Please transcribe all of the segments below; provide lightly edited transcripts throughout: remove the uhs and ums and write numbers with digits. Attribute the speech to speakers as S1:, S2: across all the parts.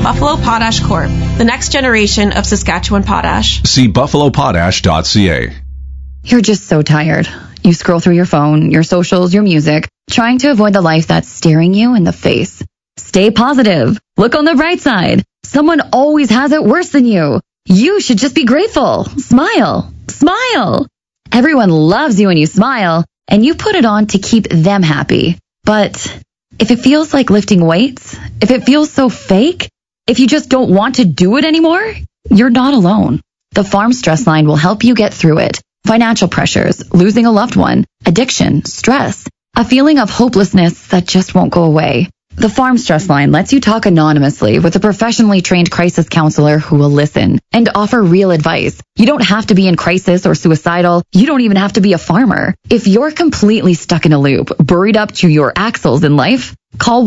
S1: Buffalo Potash Corp., the next generation of Saskatchewan potash.
S2: See buffalopotash.ca.
S3: You're just so tired. You scroll through your phone, your socials, your music, trying to avoid the life that's staring you in the face. Stay positive. Look on the bright side. Someone always has it worse than you. You should just be grateful. Smile. Smile. Everyone loves you when you smile, and you put it on to keep them happy. But if it feels like lifting weights, if it feels so fake, if you just don't want to do it anymore, you're not alone. The Farm Stress Line will help you get through it. Financial pressures, losing a loved one, addiction, stress, a feeling of hopelessness that just won't go away. The Farm Stress Line lets you talk anonymously with a professionally trained crisis counselor who will listen and offer real advice. You don't have to be in crisis or suicidal. You don't even have to be a farmer. If you're completely stuck in a loop, buried up to your axles in life, call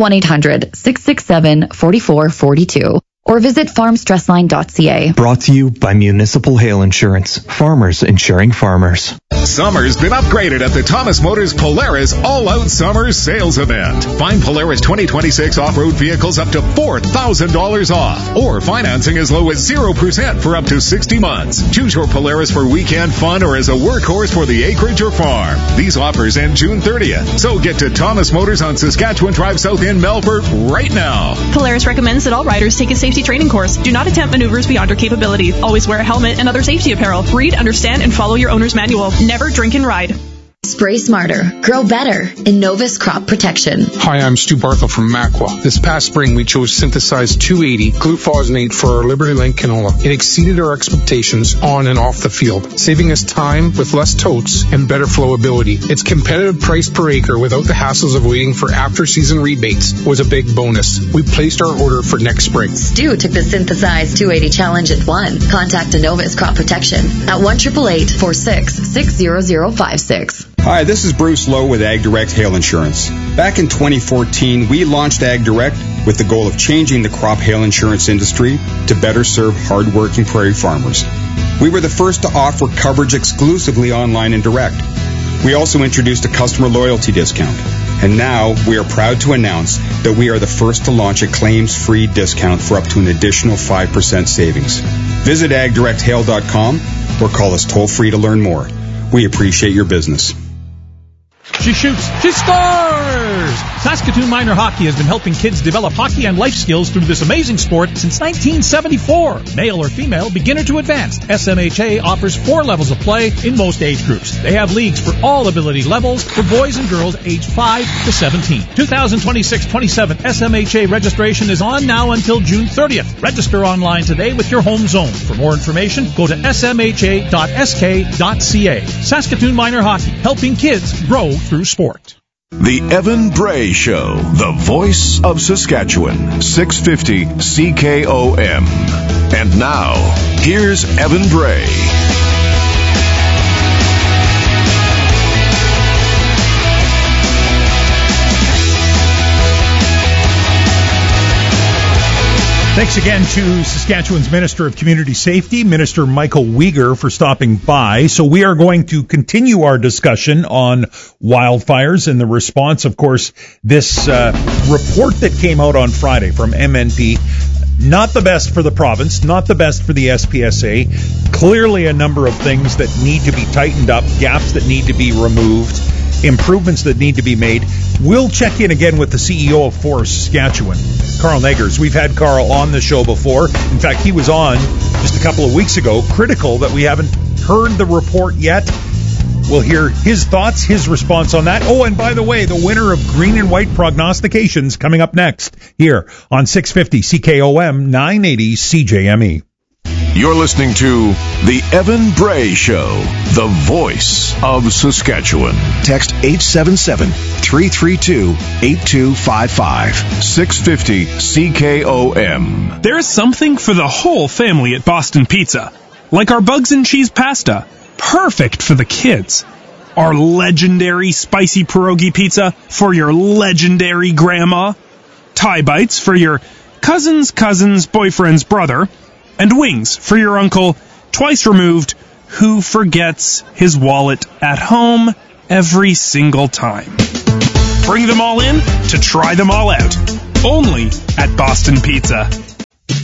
S3: 1-800-667-4442 or visit farmstressline.ca.
S4: Brought to you by Municipal Hail Insurance. Farmers insuring farmers.
S5: Summer's been upgraded at the Thomas Motors Polaris All-Out Summer Sales Event. Find Polaris 2026 off-road vehicles up to $4,000 off, or financing as low as 0% for up to 60 months. Choose your Polaris for weekend fun or as a workhorse for the acreage or farm. These offers end June 30th, so get to Thomas Motors on Saskatchewan Drive South in Melbourne right now.
S6: Polaris recommends that all riders take a safety training course. Do not attempt maneuvers beyond your capability. Always wear a helmet and other safety apparel. Read, understand, and follow your owner's manual. Never drink and ride.
S3: Spray smarter, grow better. Innovis Crop Protection.
S7: Hi, I'm Stu Barthel from Macwa. This past spring, we chose Synthesized 280 glufosinate for our Liberty Link canola. It exceeded our expectations on and off the field, saving us time with less totes and better flowability. Its competitive price per acre without the hassles of waiting for after-season rebates was a big bonus. We placed our order for next spring.
S3: Stu took the Synthesized 280 challenge and won. Contact Innovis Crop Protection at 1-888-46-60056.
S8: Hi, this is Bruce Lowe with AgDirect Hail Insurance. Back in 2014, we launched AgDirect with the goal of changing the crop hail insurance industry to better serve hard-working prairie farmers. We were the first to offer coverage exclusively online and direct. We also introduced a customer loyalty discount. And now we are proud to announce that we are the first to launch a claims-free discount for up to an additional 5% savings. Visit agdirecthail.com or call us toll-free to learn more. We appreciate your business.
S9: She shoots. She scores! Saskatoon Minor Hockey has been helping kids develop hockey and life skills through this amazing sport since 1974. Male or female, beginner to advanced, SMHA offers 4 levels of play in most age groups. They have leagues for all ability levels for boys and girls aged 5 to 17. 2026-27 SMHA registration is on now until June 30th. Register online today with your home zone. For more information, go to smha.sk.ca. Saskatoon Minor Hockey, helping kids grow through sport.
S2: The Evan Bray Show, the voice of Saskatchewan, 650 CKOM. And now, here's Evan Bray.
S9: Thanks again to Saskatchewan's Minister of Community Safety, Minister Michael Uyghur, for stopping by. So we are going to continue our discussion on wildfires and the response. Of course, this report that came out on Friday from MNP, not the best for the province, not the best for the SPSA. Clearly a number of things that need to be tightened up, gaps that need to be removed, improvements that need to be made. We'll check in again with the CEO of Forest Saskatchewan, Carl Negers. We've had Carl on the show before. In fact, he was on just a couple of weeks ago, critical that we haven't heard the report yet. We'll hear his thoughts, his response on that. Oh, and by the way, the winner of Green and White Prognostications coming up next here on 650 CKOM 980 CJME.
S2: You're listening to The Evan Bray Show, the voice of Saskatchewan.
S10: Text 877-332-8255.
S2: 650 CKOM.
S11: There's something for the whole family at Boston Pizza. Like our bugs and cheese pasta. Perfect for the kids. Our legendary spicy pierogi pizza for your legendary grandma. Thai bites for your cousin's boyfriend's brother. And wings for your uncle, twice removed, who forgets his wallet at home every single time. Bring them all in to try them all out. Only at Boston Pizza.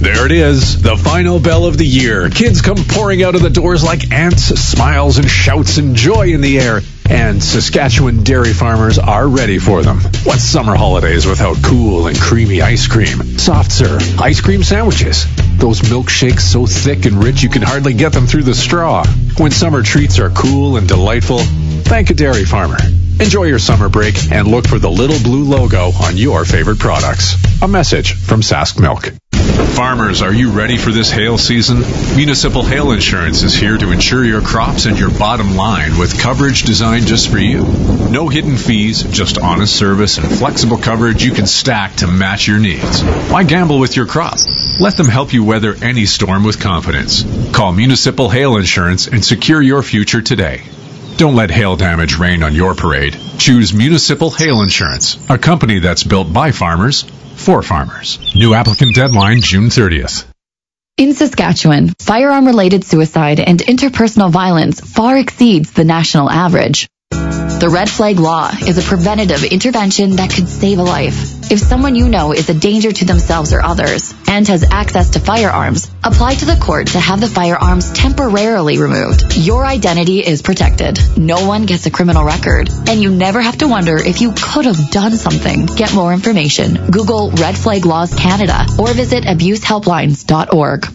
S12: There it is, the final bell of the year. Kids come pouring out of the doors like ants, smiles and shouts and joy in the air. And Saskatchewan dairy farmers are ready for them. What's summer holidays without cool and creamy ice cream, soft serve, ice cream sandwiches, those milkshakes so thick and rich you can hardly get them through the straw? When summer treats are cool and delightful, thank a dairy farmer. Enjoy your summer break and look for the little blue logo on your favorite products. A message from Sask Milk.
S5: Farmers, are you ready for this hail season? Municipal Hail Insurance is here to insure your crops and your bottom line with coverage designed just for you. No hidden fees, just honest service and flexible coverage you can stack to match your needs. Why gamble with your crop? Let them help you weather any storm with confidence. Call Municipal Hail Insurance and secure your future today. Don't let hail damage rain on your parade. Choose Municipal Hail Insurance, a company that's built by farmers for farmers. New applicant deadline June 30th.
S3: In Saskatchewan, firearm-related suicide and interpersonal violence far exceeds the national average. The Red Flag Law is a preventative intervention that could save a life. If someone you know is a danger to themselves or others and has access to firearms, apply to the court to have the firearms temporarily removed. Your identity is protected. No one gets a criminal record, and you never have to wonder if you could have done something. Get more information. Google Red Flag Laws Canada or visit abusehelplines.org.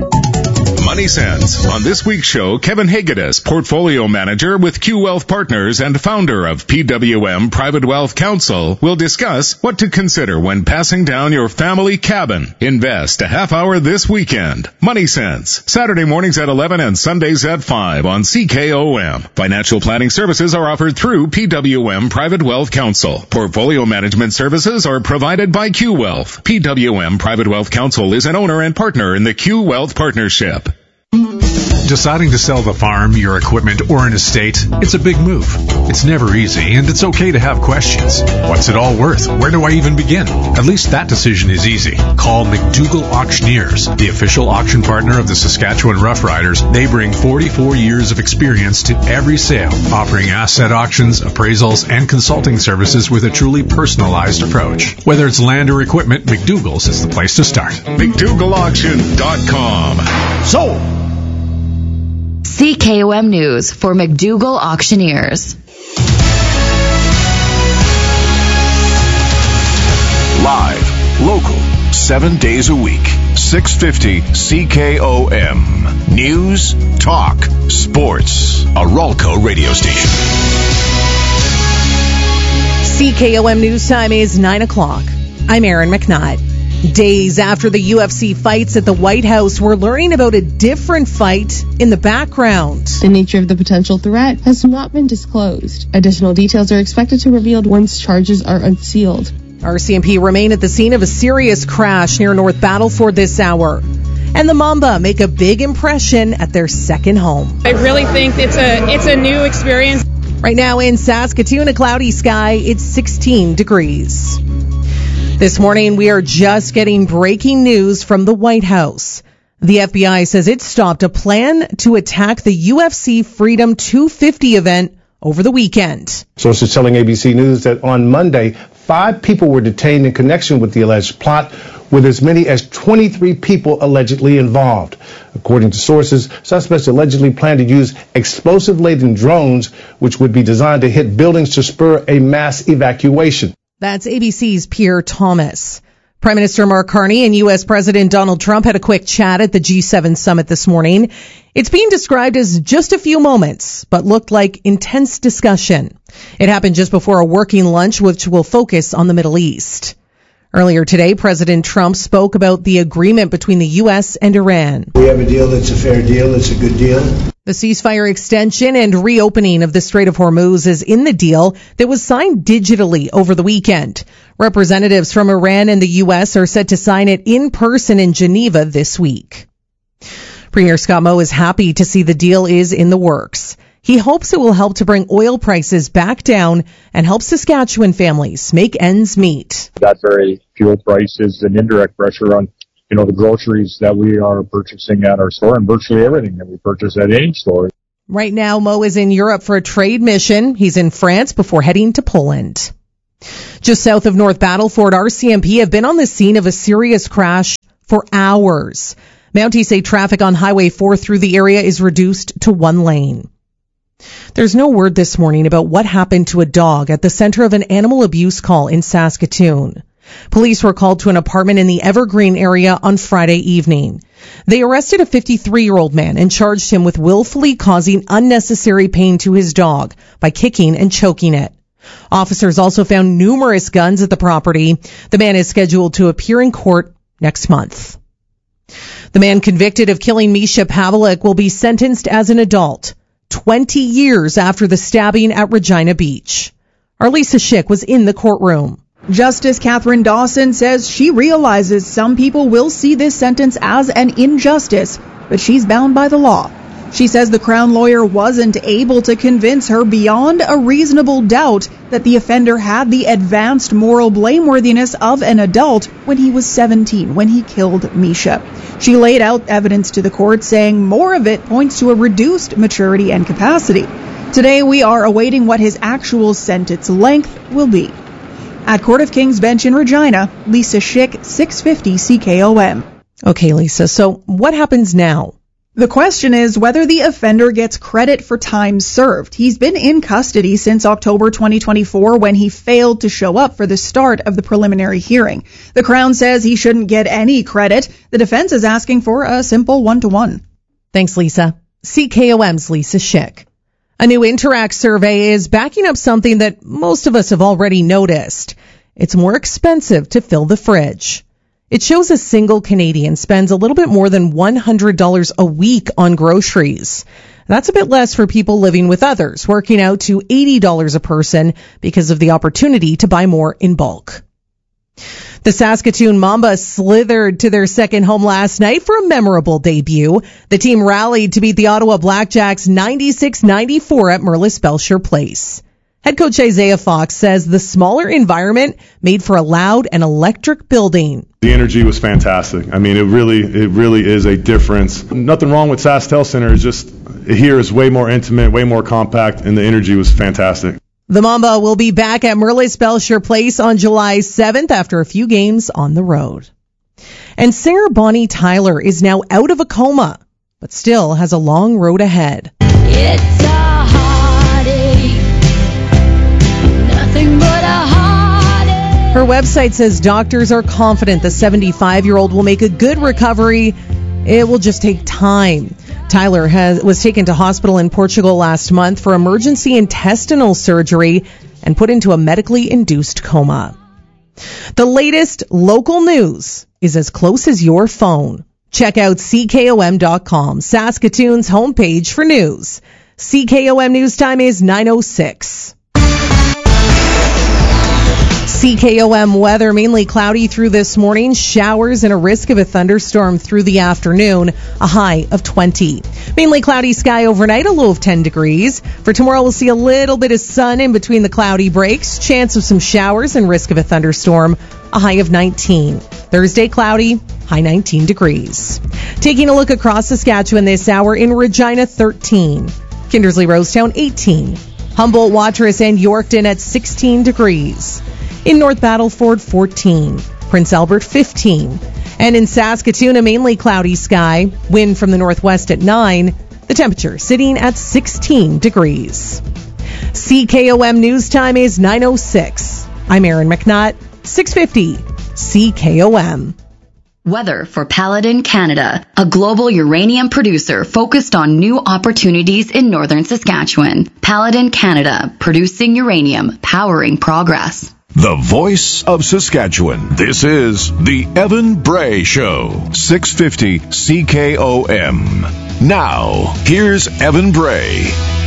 S5: Money Sense. On this week's show, Kevin Hagedis, portfolio manager with Q Wealth Partners and founder of PWM Private Wealth Counsel, will discuss what to consider when passing down your family cabin. Invest a half hour this weekend. Money Sense. Saturday mornings at 11 and Sundays at 5 on CKOM. Financial planning services are offered through PWM Private Wealth Counsel. Portfolio management services are provided by Q Wealth. PWM Private Wealth Counsel is an owner and partner in the Q Wealth Partnership.
S12: Deciding to sell the farm, your equipment, or an estate, it's a big move. It's never easy, and it's okay to have questions. What's it all worth? Where do I even begin? At least that decision is easy. Call McDougall Auctioneers, the official auction partner of the Saskatchewan Roughriders. They bring 44 years of experience to every sale, offering asset auctions, appraisals, and consulting services with a truly personalized approach. Whether it's land or equipment, McDougall's is the place to start.
S5: McDougallAuction.com.
S9: Sold!
S3: CKOM News for McDougall Auctioneers.
S2: Live, local, 7 days a week. 650 CKOM. News, talk, sports. A Ralco radio station.
S13: CKOM News time is 9 o'clock. I'm Erin McNutt. Days after the UFC fights at the White House, we're learning about a different fight in the background.
S14: The nature of the potential threat has not been disclosed. Additional details are expected to be revealed once charges are unsealed.
S13: RCMP remain at the scene of a serious crash near North Battleford this hour. And the Mamba make a big impression at their second home.
S15: I really think it's a new experience.
S13: Right now in Saskatoon, a cloudy sky, it's 16 degrees. This morning, we are just getting breaking news from the White House. The FBI says it stopped a plan to attack the UFC Freedom 250 event over the weekend.
S16: Sources telling ABC News that on Monday, 5 people were detained in connection with the alleged plot, with as many as 23 people allegedly involved. According to sources, suspects allegedly plan to use explosive-laden drones, which would be designed to hit buildings to spur a mass evacuation.
S13: That's ABC's Pierre Thomas. Prime Minister Mark Carney and U.S. President Donald Trump had a quick chat at the G7 summit this morning. It's being described as just a few moments, but looked like intense discussion. It happened just before a working lunch, which will focus on the Middle East. Earlier today, President Trump spoke about the agreement between the U.S. and Iran.
S17: We have a deal that's a fair deal. It's a good deal.
S13: The ceasefire extension and reopening of the Strait of Hormuz is in the deal that was signed digitally over the weekend. Representatives from Iran and the U.S. are set to sign it in person in Geneva this week. Premier Scott Moe is happy to see the deal is in the works. He hopes it will help to bring oil prices back down and help Saskatchewan families make ends meet.
S18: That very fuel prices and indirect pressure on, the groceries that we are purchasing at our store and virtually everything that we purchase at any store.
S13: Right now, Moe is in Europe for a trade mission. He's in France before heading to Poland. Just south of North Battleford, RCMP have been on the scene of a serious crash for hours. Mounties say traffic on Highway 4 through the area is reduced to one lane. There's no word this morning about what happened to a dog at the center of an animal abuse call in Saskatoon. Police were called to an apartment in the Evergreen area on Friday evening. They arrested a 53-year-old man and charged him with willfully causing unnecessary pain to his dog by kicking and choking it. Officers also found numerous guns at the property. The man is scheduled to appear in court next month. The man convicted of killing Misha Pavlik will be sentenced as an adult 20 years after the stabbing at Regina Beach. Our Lisa Schick was in the courtroom.
S19: Justice Catherine Dawson says she realizes some people will see this sentence as an injustice, but she's bound by the law. She says the Crown lawyer wasn't able to convince her beyond a reasonable doubt that the offender had the advanced moral blameworthiness of an adult when he was 17, when he killed Misha. She laid out evidence to the court, saying more of it points to a reduced maturity and capacity. Today we are awaiting what his actual sentence length will be. At Court of King's Bench in Regina, Lisa Schick, 650 CKOM.
S13: Okay, Lisa, so what happens now?
S19: The question is whether the offender gets credit for time served. He's been in custody since October 2024 when he failed to show up for the start of the preliminary hearing. The Crown says he shouldn't get any credit. The defense is asking for a simple 1-to-1.
S13: Thanks, Lisa. CKOM's Lisa Schick. A new Interact survey is backing up something that most of us have already noticed. It's more expensive to fill the fridge. It shows a single Canadian spends a little bit more than $100 a week on groceries. That's a bit less for people living with others, working out to $80 a person because of the opportunity to buy more in bulk. The Saskatoon Mamba slithered to their second home last night for a memorable debut. The team rallied to beat the Ottawa Blackjacks 96-94 at Merlis Belcher Place. Head coach Isaiah Fox says the smaller environment made for a loud and electric building.
S20: The energy was fantastic. I mean, it really is a difference. Nothing wrong with SaskTel Center. It's just here is way more intimate, way more compact, and the energy was fantastic.
S13: The Mamba will be back at Merlis Belcher Place on July 7th after a few games on the road. And singer Bonnie Tyler is now out of a coma, but still has a long road ahead.
S21: It's a heartache, nothing but a heartache.
S13: Her website says doctors are confident the 75-year-old will make a good recovery. It will just take time. Tyler was taken to hospital in Portugal last month for emergency intestinal surgery and put into a medically induced coma. The latest local news is as close as your phone. Check out CKOM.com, Saskatoon's homepage for news. CKOM news time is 9:06. CKOM weather, mainly cloudy through this morning, showers and a risk of a thunderstorm through the afternoon, a high of 20. Mainly cloudy sky overnight, a low of 10 degrees. For tomorrow, we'll see a little bit of sun in between the cloudy breaks, chance of some showers and risk of a thunderstorm, a high of 19. Thursday, cloudy, high 19 degrees. Taking a look across Saskatchewan this hour, in Regina, 13. Kindersley Rosetown, 18. Humboldt, Watrous, and Yorkton at 16 degrees. In North Battleford, 14. Prince Albert, 15. And in Saskatoon, a mainly cloudy sky. Wind from the northwest at 9. The temperature sitting at 16 degrees. CKOM news time is 9:06. I'm Erin McNutt, 650 CKOM.
S3: Weather for Paladin Canada, a global uranium producer focused on new opportunities in northern Saskatchewan. Paladin Canada, producing uranium, powering progress.
S2: The voice of Saskatchewan. This is the Evan Bray Show, 650 CKOM. Now, here's Evan Bray.